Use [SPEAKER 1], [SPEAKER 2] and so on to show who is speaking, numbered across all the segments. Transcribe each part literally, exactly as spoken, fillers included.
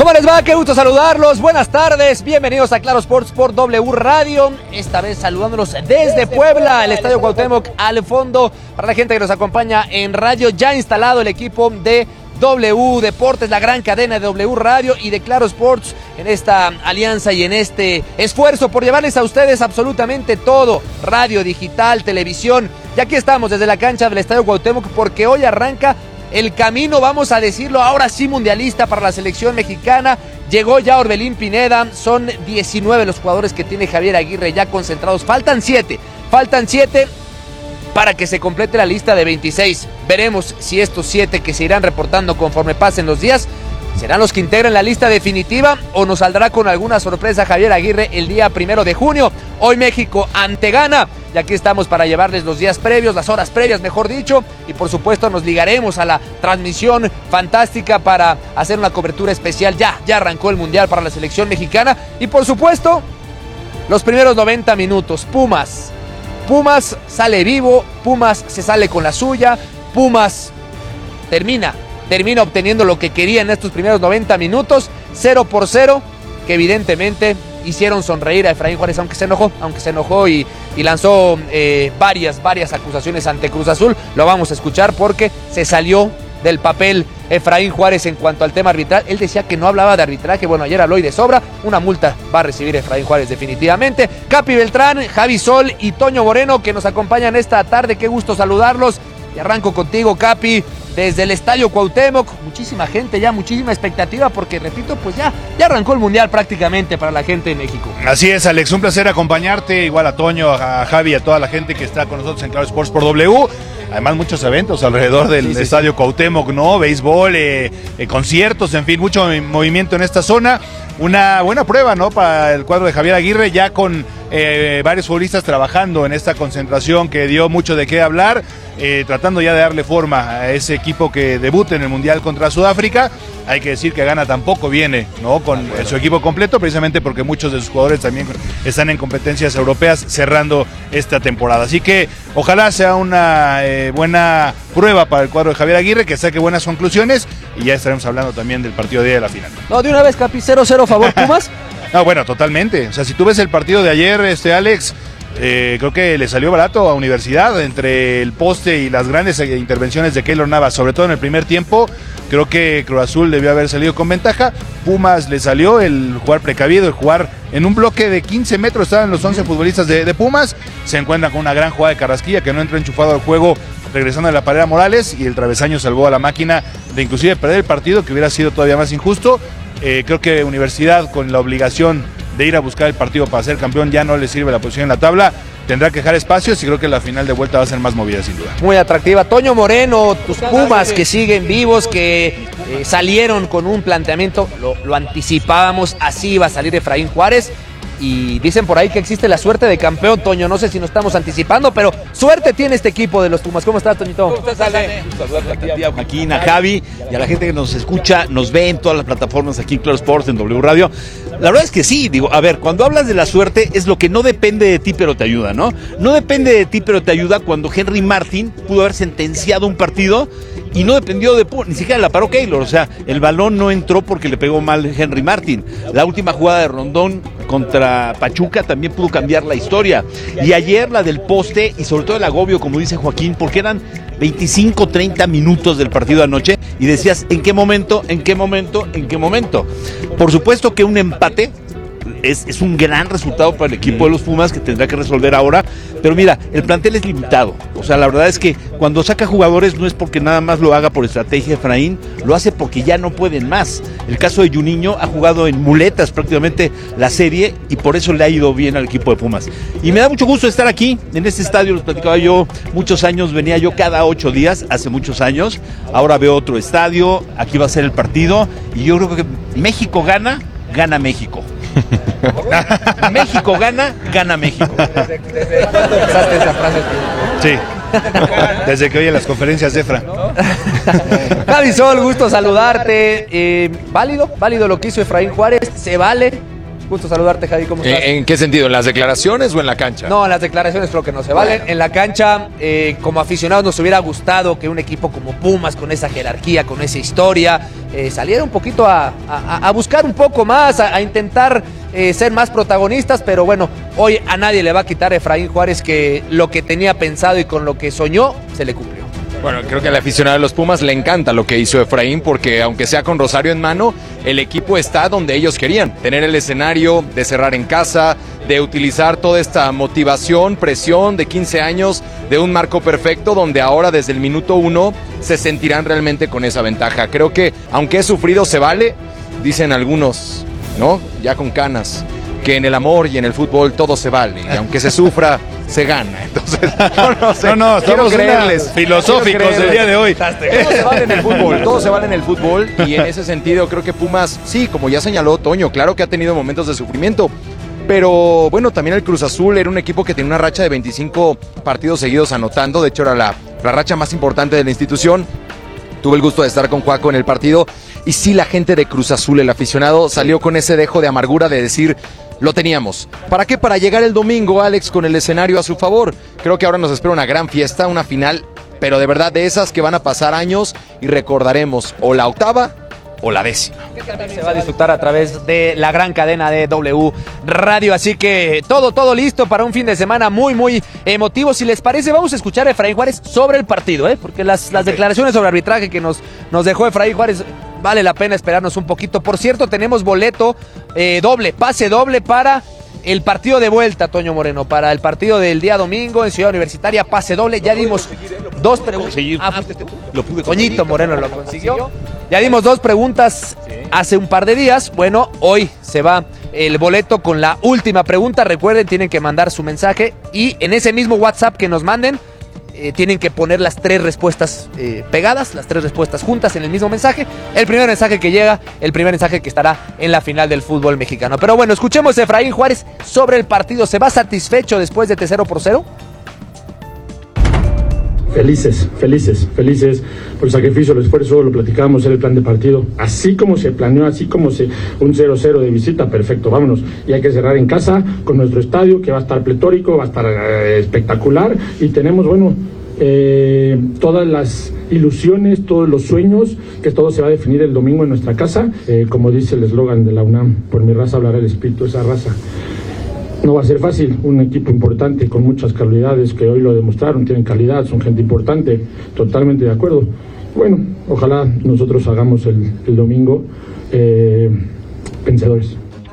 [SPEAKER 1] ¿Cómo les va? Qué gusto saludarlos. Buenas tardes. Bienvenidos a Claro Sports por W Radio. Esta vez saludándolos desde Puebla, el Estadio Cuauhtémoc al fondo. Para la gente que nos acompaña en radio, ya instalado el equipo de W Deportes, la gran cadena de W Radio y de Claro Sports en esta alianza y en este esfuerzo por llevarles a ustedes absolutamente todo, radio, digital, televisión. Y aquí estamos desde la cancha del Estadio Cuauhtémoc porque hoy arranca el camino, vamos a decirlo, ahora sí mundialista para la selección mexicana. Llegó ya Orbelín Pineda, son diecinueve los jugadores que tiene Javier Aguirre ya concentrados, faltan siete, faltan siete para que se complete la lista de veintiséis. Veremos si estos siete que se irán reportando conforme pasen los días serán los que integran la lista definitiva o nos saldrá con alguna sorpresa Javier Aguirre el día primero de junio. Hoy México ante Ghana y aquí estamos para llevarles los días previos, las horas previas mejor dicho, y por supuesto nos ligaremos a la transmisión fantástica para hacer una cobertura especial. Ya, ya arrancó el Mundial para la selección mexicana y por supuesto los primeros noventa minutos. Pumas, Pumas sale vivo, Pumas se sale con la suya, Pumas termina termina obteniendo lo que quería en estos primeros noventa minutos, cero por cero, que evidentemente hicieron sonreír a Efraín Juárez, aunque se enojó, aunque se enojó y, y lanzó eh, varias, varias acusaciones ante Cruz Azul. Lo vamos a escuchar porque se salió del papel Efraín Juárez en cuanto al tema arbitral. Él decía que no hablaba de arbitraje, bueno, ayer habló y de sobra. Una multa va a recibir Efraín Juárez definitivamente. Capi Beltrán, Javi Sol y Toño Moreno que nos acompañan esta tarde, qué gusto saludarlos. Y arranco contigo, Capi, desde el Estadio Cuauhtémoc, muchísima gente ya, muchísima expectativa, porque repito, pues ya, ya arrancó el Mundial prácticamente para la gente de México.
[SPEAKER 2] Así es, Alex, un placer acompañarte, igual a Toño, a Javi, a toda la gente que está con nosotros en Claro Sports por W. Además, muchos eventos alrededor del sí, sí, Estadio sí. Cuauhtémoc, ¿no? Béisbol, eh, eh, conciertos, en fin, mucho movimiento en esta zona. Una buena prueba, ¿no? Para el cuadro de Javier Aguirre, ya con eh, varios futbolistas trabajando en esta concentración que dio mucho de qué hablar, eh, tratando ya de darle forma a ese equipo que debuta en el Mundial contra Sudáfrica. Hay que decir que Ghana tampoco viene, ¿no? Con su equipo completo, precisamente porque muchos de sus jugadores también están en competencias europeas cerrando esta temporada. Así que ojalá sea una eh, buena prueba para el cuadro de Javier Aguirre, que saque buenas conclusiones y ya estaremos hablando también del partido de, de la final.
[SPEAKER 1] No, de una vez, Capi, cero cero favor Pumas.
[SPEAKER 2] No, bueno, totalmente. O sea, si tú ves el partido de ayer, este Alex, eh, creo que le salió barato a Universidad entre el poste y las grandes intervenciones de Keylor Navas, sobre todo en el primer tiempo. Creo que Cruz Azul debió haber salido con ventaja. Pumas le salió el jugar precavido, el jugar en un bloque de quince metros. Estaban los once futbolistas de, de Pumas. Se encuentran con una gran jugada de Carrasquilla que no entró enchufado al juego, regresando a la pared a Morales, y el travesaño salvó a la máquina de inclusive perder el partido, que hubiera sido todavía más injusto. Eh, creo que Universidad, con la obligación de ir a buscar el partido para ser campeón, ya no le sirve la posición en la tabla. Tendrá que dejar espacios y creo que la final de vuelta va a ser más movida sin duda.
[SPEAKER 1] Muy atractiva. Toño Moreno, tus Pumas que siguen vivos, que eh, salieron con un planteamiento, lo, lo anticipábamos, así iba a salir Efraín Juárez. Y dicen por ahí que existe la suerte de campeón, Toño. No sé si nos estamos anticipando, pero suerte tiene este equipo de los Pumas. ¿Cómo estás, Toñito?
[SPEAKER 3] ¿Cómo estás, Ale? Saludarte a ti, a Joaquín, a Javi y a la gente que nos escucha, nos ve en todas las plataformas aquí en Claro Sports, en W Radio. La verdad es que sí, digo, a ver, cuando hablas de la suerte es lo que no depende de ti pero te ayuda, ¿no? No depende de ti pero te ayuda cuando Henry Martin pudo haber sentenciado un partido y no dependió de, ni siquiera la paró Keylor, o sea, el balón no entró porque le pegó mal Henry Martin. La última jugada de Rondón contra Pachuca también pudo cambiar la historia. Y ayer la del poste y sobre todo el agobio, como dice Joaquín, porque eran veinticinco, treinta minutos del partido de anoche y decías, ¿en qué momento? ¿En qué momento? ¿En qué momento? Por supuesto que un empate Es, es un gran resultado para el equipo de los Pumas que tendrá que resolver ahora, pero mira, el plantel es limitado, o sea, la verdad es que cuando saca jugadores no es porque nada más lo haga por estrategia Efraín, lo hace porque ya no pueden más. El caso de Juninho ha jugado en muletas prácticamente la serie y por eso le ha ido bien al equipo de Pumas. Y me da mucho gusto estar aquí, en este estadio, los platicaba yo, muchos años, venía yo cada ocho días, hace muchos años, ahora veo otro estadio, aquí va a ser el partido y yo creo que México gana, gana México. México gana, gana México.
[SPEAKER 1] ¿Desde, desde cuándo empezaste esa frase?
[SPEAKER 2] Sí, desde que oí en las conferencias de Efra.
[SPEAKER 1] Javi Sol, gusto saludarte. Eh, válido, válido lo que hizo Efraín Juárez, se vale. Gusto saludarte, Javi, ¿cómo estás?
[SPEAKER 4] ¿En, ¿En qué sentido? ¿En las declaraciones o en la cancha?
[SPEAKER 1] No, en las declaraciones creo que no se valen. En la cancha, eh, como aficionados, nos hubiera gustado que un equipo como Pumas, con esa jerarquía, con esa historia, eh, saliera un poquito a, a, a buscar un poco más, a, a intentar eh, ser más protagonistas, pero bueno, hoy a nadie le va a quitar a Efraín Juárez que lo que tenía pensado y con lo que soñó, se le cumplió.
[SPEAKER 4] Bueno, creo que al aficionado de los Pumas le encanta lo que hizo Efraín, porque aunque sea con Rosario en mano, el equipo está donde ellos querían, tener el escenario, de cerrar en casa, de utilizar toda esta motivación, presión de quince años, de un marco perfecto, donde ahora desde el minuto uno se sentirán realmente con esa ventaja. Creo que aunque es sufrido se vale, dicen algunos, ¿no? Ya con canas, que en el amor y en el fútbol todo se vale, y aunque se sufra, se gana. Entonces, no, no sé.
[SPEAKER 2] No, no, estamos
[SPEAKER 4] creerles,
[SPEAKER 2] filosóficos el día de hoy.
[SPEAKER 4] Todo se vale en el fútbol, todo se vale en el fútbol, y en ese sentido creo que Pumas, sí, como ya señaló Toño, claro que ha tenido momentos de sufrimiento, pero bueno, también el Cruz Azul era un equipo que tenía una racha de veinticinco partidos seguidos anotando, de hecho era la, la racha más importante de la institución. Tuve el gusto de estar con Juaco en el partido, y sí, la gente de Cruz Azul, el aficionado, salió con ese dejo de amargura de decir, lo teníamos. ¿Para qué? Para llegar el domingo, Alex, con el escenario a su favor. Creo que ahora nos espera una gran fiesta, una final, pero de verdad de esas que van a pasar años y recordaremos o la octava o la décima.
[SPEAKER 1] Se va a disfrutar a través de la gran cadena de W Radio, así que todo, todo listo para un fin de semana muy, muy emotivo. Si les parece, vamos a escuchar a Efraín Juárez sobre el partido, ¿eh? Porque las, las declaraciones sobre arbitraje que nos, nos dejó Efraín Juárez, vale la pena esperarnos un poquito. Por cierto, tenemos boleto eh, doble, pase doble para el partido de vuelta, Toño Moreno, para el partido del día domingo en Ciudad Universitaria, pase doble. Ya dimos dos preguntas. Ah, fuiste tú.
[SPEAKER 3] Lo pude
[SPEAKER 1] Toñito Moreno lo consiguió. Ya dimos dos preguntas hace un par de días. Bueno, hoy se va el boleto con la última pregunta. Recuerden, tienen que mandar su mensaje y en ese mismo WhatsApp que nos manden, eh, tienen que poner las tres respuestas eh, pegadas, las tres respuestas juntas en el mismo mensaje. El primer mensaje que llega, el primer mensaje que estará en la final del fútbol mexicano. Pero bueno, escuchemos a Efraín Juárez sobre el partido. ¿Se va satisfecho después de T cero por cero?
[SPEAKER 5] Felices, felices, felices por el sacrificio, el esfuerzo, lo platicábamos, era el plan de partido. Así como se planeó, así como se un cero cero de visita, perfecto, vámonos. Y hay que cerrar en casa con nuestro estadio, que va a estar pletórico, va a estar eh, espectacular. Y tenemos, bueno, eh, todas las ilusiones, todos los sueños, que todo se va a definir el domingo en nuestra casa. Eh, como dice el eslogan de la UNAM, por mi raza hablará el espíritu de esa raza. No va a ser fácil, un equipo importante con muchas calidades que hoy lo demostraron, tienen calidad, son gente importante, totalmente de acuerdo. Bueno, ojalá nosotros hagamos el, el domingo eh, vencedores.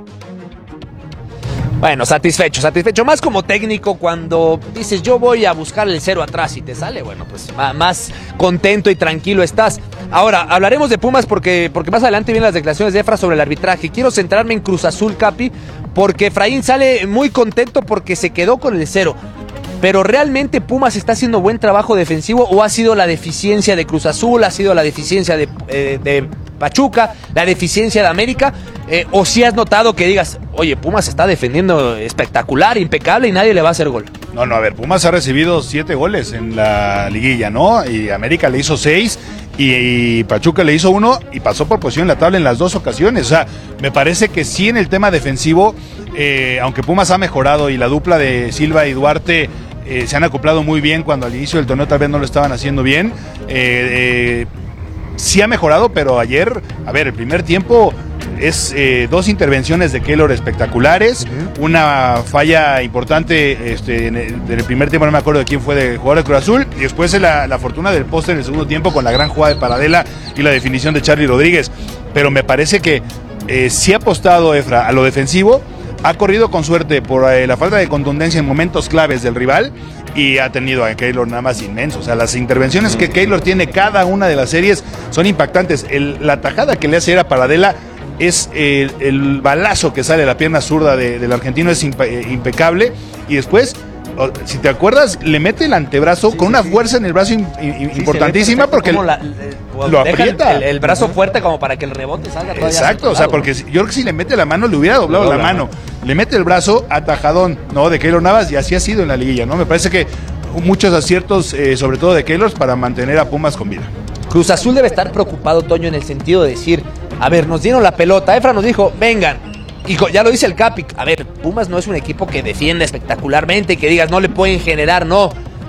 [SPEAKER 1] Bueno, satisfecho, satisfecho. Más como técnico cuando dices yo voy a buscar el cero atrás y te sale, bueno, pues más contento y tranquilo estás. Ahora, hablaremos de Pumas porque, porque más adelante vienen las declaraciones de Efra sobre el arbitraje. Quiero centrarme en Cruz Azul, Capi, porque Efraín sale muy contento porque se quedó con el cero. Pero ¿realmente Pumas está haciendo buen trabajo defensivo o ha sido la deficiencia de Cruz Azul, ha sido la deficiencia de, eh, de Pachuca, la deficiencia de América? Eh, ¿O si has notado que digas, oye, Pumas está defendiendo espectacular, impecable y nadie le va a hacer gol?
[SPEAKER 2] No, no, a ver, Pumas ha recibido siete goles en la liguilla, ¿no? Y América le hizo seis y, y Pachuca le hizo uno y pasó por posición en la tabla en las dos ocasiones. O sea, me parece que sí en el tema defensivo, eh, aunque Pumas ha mejorado y la dupla de Silva y Duarte eh, se han acoplado muy bien cuando al inicio del torneo tal vez no lo estaban haciendo bien, eh, eh, sí ha mejorado, pero ayer, a ver, el primer tiempo es eh, dos intervenciones de Keylor espectaculares, uh-huh. Una falla importante este, en el, en el primer tiempo, no me acuerdo de quién fue, de jugador de Cruz Azul, y después la, la fortuna del poste en el segundo tiempo con la gran jugada de Paradela y la definición de Charly Rodríguez. Pero me parece que eh, sí ha apostado Efra a lo defensivo, ha corrido con suerte por eh, la falta de contundencia en momentos claves del rival y ha tenido a Keylor nada más inmenso. O sea, las intervenciones que Keylor tiene cada una de las series son impactantes. El, la tajada que le hace a Paradela es eh, el balazo que sale de la pierna zurda de, del argentino, es impe, eh, impecable. Y después, oh, si te acuerdas, le mete el antebrazo sí, con sí, una sí. fuerza en el brazo in, in, sí, importantísima porque el,
[SPEAKER 1] la, eh,
[SPEAKER 2] lo aprieta.
[SPEAKER 1] El, el, el brazo uh-huh. fuerte como para que el rebote salga todavía.
[SPEAKER 2] Exacto, o sea, porque yo creo que si le mete la mano, le hubiera doblado no, la, la mano. mano. Le mete el brazo atajadón, ¿no? De Keylor Navas, y así ha sido en la liguilla, ¿no? Me parece que muchos aciertos, eh, sobre todo de Keylor, para mantener a Pumas con vida.
[SPEAKER 1] Cruz Azul debe estar preocupado, Toño, en el sentido de decir, a ver, nos dieron la pelota, Efra nos dijo, vengan, Y ya lo dice el Capi, a ver, Pumas no es un equipo que defiende espectacularmente, que digas no le pueden generar, no.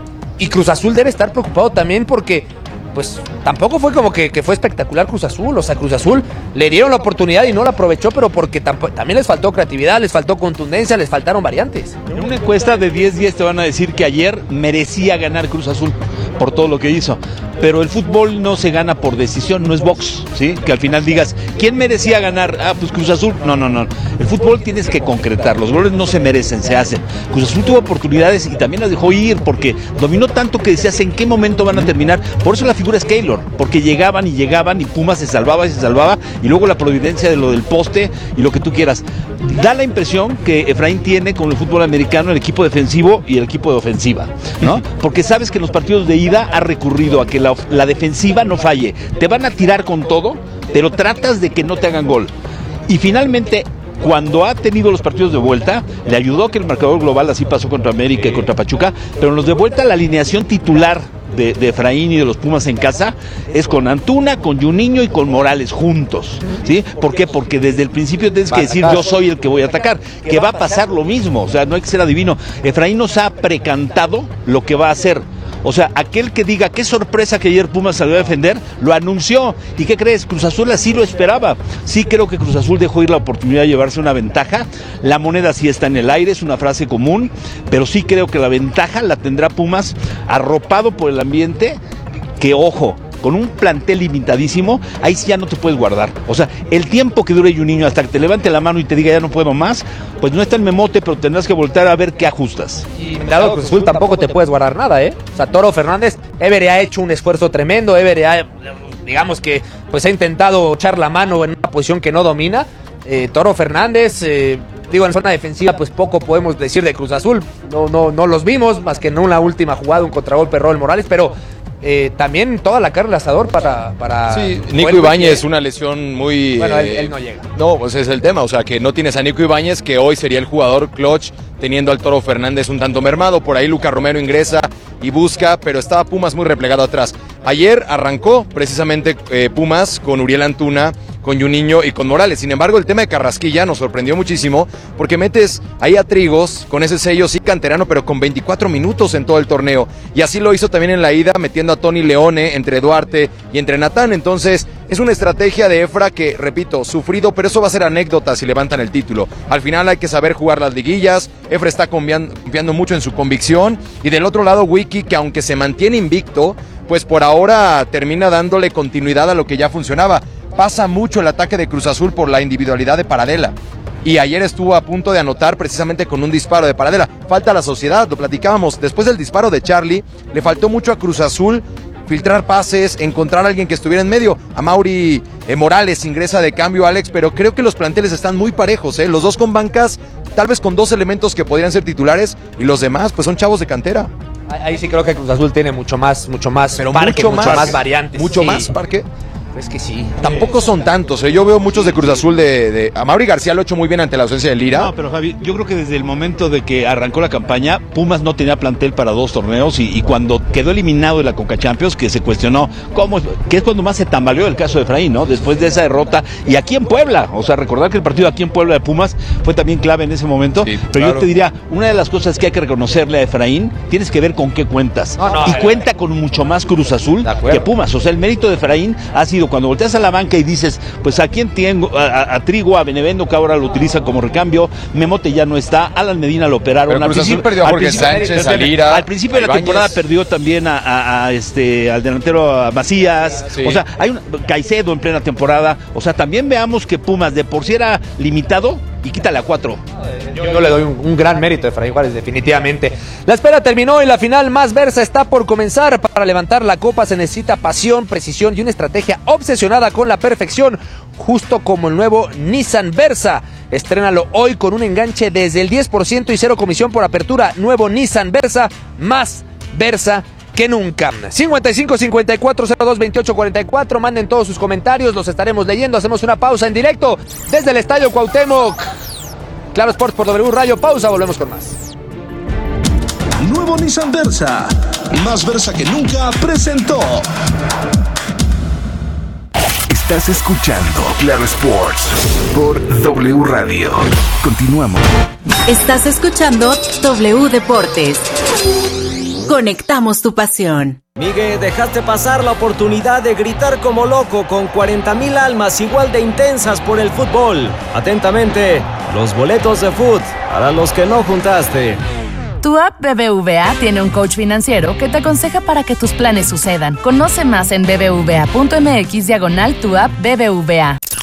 [SPEAKER 1] Y Cruz Azul debe estar preocupado también porque, pues, tampoco fue como que, que fue espectacular Cruz Azul. O sea, Cruz Azul le dieron la oportunidad y no la aprovechó, pero porque también les faltó creatividad, les faltó contundencia, les faltaron variantes.
[SPEAKER 3] En una encuesta de diez diez te van a decir que ayer merecía ganar Cruz Azul por todo lo que hizo. Pero el fútbol no se gana por decisión, no es box, ¿sí? Que al final digas, ¿quién merecía ganar? Ah, pues Cruz Azul. No, no, no. El fútbol tienes que concretar. Los goles no se merecen, se hacen. Cruz Azul tuvo oportunidades y también las dejó ir porque dominó tanto que decías en qué momento van a terminar. Por eso la figura es Keylor, porque llegaban y llegaban y Pumas se salvaba y se salvaba. Y luego la providencia de lo del poste y lo que tú quieras. Da la impresión que Efraín tiene con el fútbol americano el equipo defensivo y el equipo de ofensiva, ¿no? Porque sabes que en los partidos de ida ha recurrido a que la, la defensiva no falle. Te van a tirar con todo, pero tratas de que no te hagan gol. Y finalmente, cuando ha tenido los partidos de vuelta, le ayudó que el marcador global así pasó contra América y contra Pachuca, pero en los de vuelta la alineación titular de, de Efraín y de los Pumas en casa es con Antuna, con Juninho y con Morales juntos, ¿sí? ¿Por qué? Porque desde el principio tienes que decir yo soy el que voy a atacar, que va a pasar lo mismo, o sea, no hay que ser adivino. Efraín nos ha precantado lo que va a hacer. O sea, aquel que diga qué sorpresa que ayer Pumas salió a defender, lo anunció. ¿Y qué crees? Cruz Azul así lo esperaba. Sí creo que Cruz Azul dejó ir la oportunidad de llevarse una ventaja. La moneda sí está en el aire, es una frase común, pero sí creo que la ventaja la tendrá Pumas arropado por el ambiente, que ojo, con un plantel limitadísimo, ahí sí ya no te puedes guardar. O sea, el tiempo que dure Juninho hasta que te levante la mano y te diga ya no puedo más, pues no está el memote, pero tendrás que voltear a ver qué ajustas.
[SPEAKER 1] Y dado Cruz Azul tampoco te puedes guardar nada, ¿eh? O sea, Toro Fernández, Everett ha hecho un esfuerzo tremendo, Everett ha, digamos que, pues ha intentado echar la mano en una posición que no domina. Eh, Toro Fernández, eh, digo, en zona defensiva, pues poco podemos decir de Cruz Azul. No, no, no los vimos, más que en una última jugada, un contragolpe Raúl Morales, pero Eh, también toda la carne al asador para... para
[SPEAKER 4] sí, Nico Ibáñez, una lesión muy...
[SPEAKER 1] Bueno,
[SPEAKER 4] eh,
[SPEAKER 1] él, él no llega.
[SPEAKER 4] No, pues es el tema, o sea, que no tienes a Nico Ibáñez, que hoy sería el jugador clutch, teniendo al Toro Fernández un tanto mermado. Por ahí Luca Romero ingresa y busca, pero estaba Pumas muy replegado atrás. Ayer arrancó precisamente eh, Pumas con Uriel Antuna, con Juninho y con Morales. Sin embargo, el tema de Carrasquilla nos sorprendió muchísimo porque metes ahí a Trigos con ese sello sí canterano, pero con veinticuatro minutos en todo el torneo. Y así lo hizo también en la ida, metiendo a Tony Leone entre Duarte y entre Natán. Entonces, es una estrategia de Efra que, repito, sufrido, pero eso va a ser anécdota si levantan el título. Al final hay que saber jugar las liguillas. Efra está confiando, confiando mucho en su convicción. Y del otro lado, Wiki, que aunque se mantiene invicto, pues por ahora termina dándole continuidad a lo que ya funcionaba. Pasa mucho el ataque de Cruz Azul por la individualidad de Paradela. Y ayer estuvo a punto de anotar precisamente con un disparo de Paradela. Falta la sociedad, lo platicábamos. Después del disparo de Charlie, le faltó mucho a Cruz Azul filtrar pases, encontrar a alguien que estuviera en medio. A Mauri eh, Morales ingresa de cambio, Alex, pero creo que los planteles están muy parejos, ¿eh? Los dos con bancas, tal vez con dos elementos que podrían ser titulares, y los demás, pues son chavos de cantera.
[SPEAKER 1] Ahí sí creo que Cruz Azul tiene mucho más, mucho más
[SPEAKER 4] pero
[SPEAKER 1] parque,
[SPEAKER 4] mucho,
[SPEAKER 1] mucho
[SPEAKER 4] más,
[SPEAKER 1] más variantes.
[SPEAKER 4] Mucho
[SPEAKER 1] sí.
[SPEAKER 4] más parque.
[SPEAKER 1] Es que sí.
[SPEAKER 4] Tampoco son tantos, ¿eh? Yo veo muchos de Cruz Azul de, de... A Mauri García lo ha hecho muy bien ante la ausencia de Lira.
[SPEAKER 3] No, pero Javi, yo creo que desde el momento de que arrancó la campaña, Pumas no tenía plantel para dos torneos y, y cuando quedó eliminado de la Conca Champions, que se cuestionó cómo, que es cuando más se tambaleó el caso de Efraín, ¿no? Después de esa derrota, y aquí en Puebla, o sea, recordar que el partido aquí en Puebla de Pumas fue también clave en ese momento,
[SPEAKER 4] sí,
[SPEAKER 3] pero
[SPEAKER 4] claro.
[SPEAKER 3] Yo te diría, una de las cosas que hay que reconocerle a Efraín, tienes que ver con qué cuentas,
[SPEAKER 1] no, no,
[SPEAKER 3] y
[SPEAKER 1] eh,
[SPEAKER 3] cuenta con mucho más Cruz Azul que Pumas, o sea, el mérito de Efraín ha sido cuando volteas a la banca y dices, pues a quién tengo, a, a, a Trigo, a Benevendo, que ahora lo utiliza como recambio, Memote ya no está, Alan Medina lo operaron.
[SPEAKER 4] Pero Cruz Azul perdió a Jorge Sánchez, a Lira,
[SPEAKER 3] al principio de la temporada perdió también a, a, a este al delantero a Macías, sí. O sea, hay un Caicedo en plena temporada, o sea, también veamos que Pumas de por sí era limitado y quítale a cuatro.
[SPEAKER 1] Yo, yo le doy un, un gran mérito a Efraín Juárez, definitivamente. La espera terminó y la final más versa está por comenzar. Para levantar la copa se necesita pasión, precisión y una estrategia obsesionada con la perfección, justo como el nuevo Nissan Versa. Estrénalo hoy con un enganche desde el diez por ciento y cero comisión por apertura. Nuevo Nissan Versa, más Versa que nunca. cincuenta y cinco, cincuenta y cuatro, cero dos, veintiocho, cuarenta y cuatro. Manden todos sus comentarios, los estaremos leyendo. Hacemos una pausa en directo desde el Estadio Cuauhtémoc. Claro Sports por W Radio. Pausa, volvemos con más.
[SPEAKER 6] Nuevo Nissan Versa, más Versa que nunca, presentó. Estás escuchando Claro Sports por W Radio. Continuamos.
[SPEAKER 7] Estás escuchando W Deportes. Conectamos tu pasión.
[SPEAKER 8] Miguel, dejaste pasar la oportunidad de gritar como loco con cuarenta mil almas igual de intensas por el fútbol. Atentamente, los boletos de fútbol para los que no juntaste.
[SPEAKER 9] Tu app B B V A tiene un coach financiero que te aconseja para que tus planes sucedan. Conoce más en bbva.mx diagonal tu app B B V A.